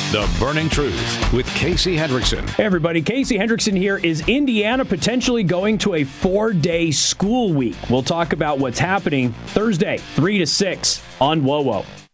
The Burning Truth with Casey Hendrickson. Hey everybody, Casey Hendrickson here. Is Indiana potentially going to a 4-day school week? We'll talk about what's happening Thursday, 3 to 6 on WOWO.